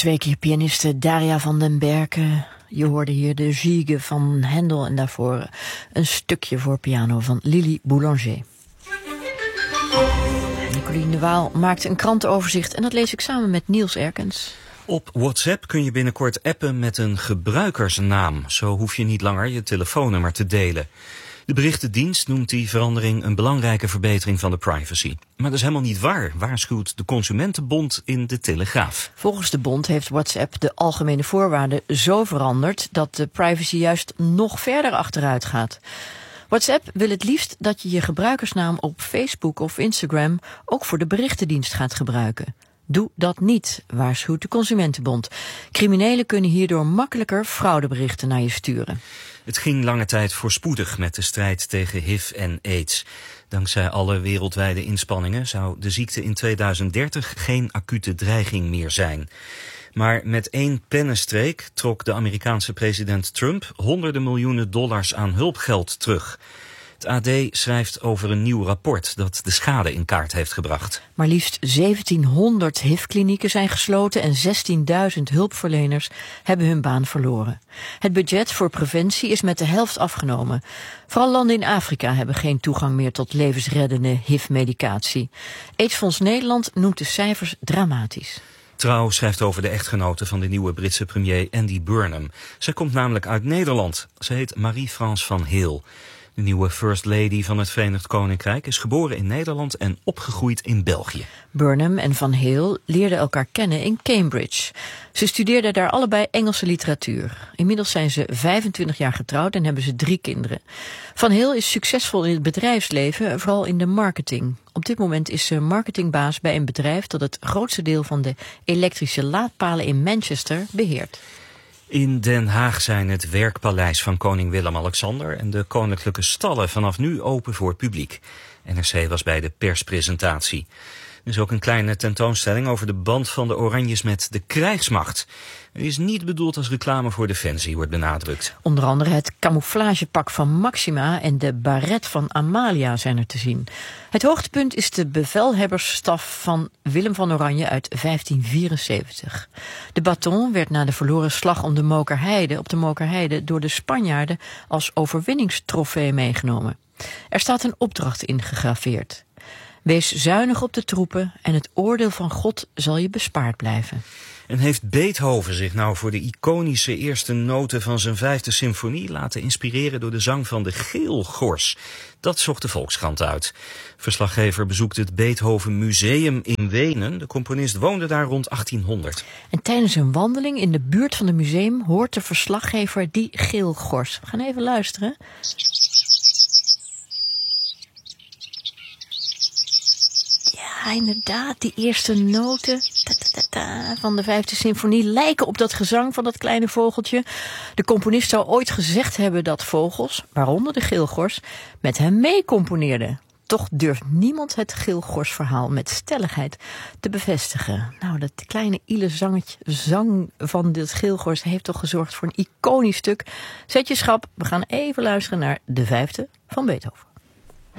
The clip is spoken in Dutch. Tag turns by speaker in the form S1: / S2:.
S1: 2 keer pianiste Daria van den Berken. Je hoorde hier de Gigue van Handel en daarvoor een stukje voor piano van Lily Boulanger. Nicoline de Waal maakt een krantenoverzicht en dat lees ik samen met Niels Erkens.
S2: Op WhatsApp kun je binnenkort appen met een gebruikersnaam. Zo hoef je niet langer je telefoonnummer te delen. De berichtendienst noemt die verandering een belangrijke verbetering van de privacy. Maar dat is helemaal niet waar, waarschuwt de Consumentenbond in de Telegraaf.
S1: Volgens de bond heeft WhatsApp de algemene voorwaarden zo veranderd dat de privacy juist nog verder achteruit gaat. WhatsApp wil het liefst dat je je gebruikersnaam op Facebook of Instagram ook voor de berichtendienst gaat gebruiken. Doe dat niet, waarschuwt de Consumentenbond. Criminelen kunnen hierdoor makkelijker fraudeberichten naar je sturen.
S2: Het ging lange tijd voorspoedig met de strijd tegen HIV en AIDS. Dankzij alle wereldwijde inspanningen zou de ziekte in 2030 geen acute dreiging meer zijn. Maar met 1 pennenstreek trok de Amerikaanse president Trump honderden miljoenen dollars aan hulpgeld terug. Het AD schrijft over een nieuw rapport dat de schade in kaart heeft gebracht.
S1: Maar liefst 1700 HIV-klinieken zijn gesloten en 16.000 hulpverleners hebben hun baan verloren. Het budget voor preventie is met de helft afgenomen. Vooral landen in Afrika hebben geen toegang meer tot levensreddende HIV-medicatie. AIDS-fonds Nederland noemt de cijfers dramatisch.
S2: Trouw schrijft over de echtgenote van de nieuwe Britse premier Andy Burnham. Zij komt namelijk uit Nederland. Ze heet Marie-France van Heel. De nieuwe First Lady van het Verenigd Koninkrijk is geboren in Nederland en opgegroeid in België.
S1: Burnham en Van Heel leerden elkaar kennen in Cambridge. Ze studeerden daar allebei Engelse literatuur. Inmiddels zijn ze 25 jaar getrouwd en hebben ze 3 kinderen. Van Heel is succesvol in het bedrijfsleven, vooral in de marketing. Op dit moment is ze marketingbaas bij een bedrijf dat het grootste deel van de elektrische laadpalen in Manchester beheert.
S2: In Den Haag zijn het werkpaleis van koning Willem-Alexander en de koninklijke stallen vanaf nu open voor het publiek. NRC was bij de perspresentatie. Er is ook een kleine tentoonstelling over de band van de Oranjes met de krijgsmacht. Het is niet bedoeld als reclame voor Defensie, wordt benadrukt.
S1: Onder andere het camouflagepak van Maxima en de baret van Amalia zijn er te zien. Het hoogtepunt is de bevelhebbersstaf van Willem van Oranje uit 1574. De baton werd na de verloren slag om de Mokerheide door de Spanjaarden als overwinningstrofee meegenomen. Er staat een opdracht in gegraveerd. Wees zuinig op de troepen en het oordeel van God zal je bespaard blijven.
S2: En heeft Beethoven zich nou voor de iconische eerste noten van zijn 5e symfonie laten inspireren door de zang van de geelgors? Dat zocht de Volkskrant uit. Verslaggever bezoekt het Beethoven Museum in Wenen. De componist woonde daar rond 1800.
S1: En tijdens een wandeling in de buurt van het museum hoort de verslaggever die geelgors. We gaan even luisteren. Ja, inderdaad, die eerste noten van de 5e symfonie lijken op dat gezang van dat kleine vogeltje. De componist zou ooit gezegd hebben dat vogels, waaronder de geelgors, met hem meecomponeerden. Toch durft niemand het geelgorsverhaal met stelligheid te bevestigen. Nou, dat kleine ile zang van dit geelgors heeft toch gezorgd voor een iconisch stuk. Zet je schrap, we gaan even luisteren naar de 5e van Beethoven.